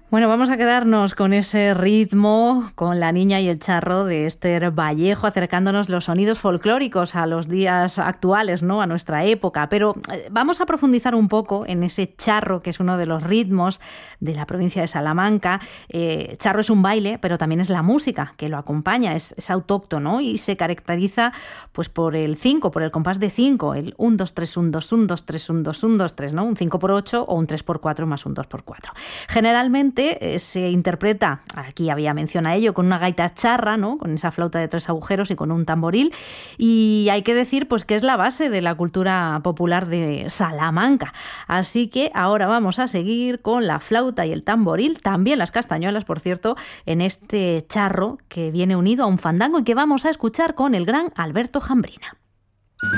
Bueno, vamos a quedarnos con ese ritmo, con La niña y el charro de Esther Vallejo, acercándonos los sonidos folclóricos a los días actuales, ¿no? A nuestra época. Pero vamos a profundizar un poco en ese charro, que es uno de los ritmos de la provincia de Salamanca. Charro es un baile, pero también es la música que lo acompaña, es autóctono y se caracteriza pues por el 5, por el compás de 5, el 1, 2, 3, 1, 2, 1, 2, 3, 1, 2, 1, 2, 3, ¿no? Un 5 por 8 o un 3 por 4 más un 2 por 4. Generalmente se interpreta, aquí había mención a ello, con una gaita charra, ¿no? Con esa flauta de 3 agujeros y con un tamboril. Y hay que decir pues que es la base de la cultura popular de Salamanca. Así que ahora vamos a seguir con la flauta y el tamboril, también las castañuelas, por cierto, en este charro que viene unido a un fandango y que vamos a escuchar con el gran Alberto Jambrina.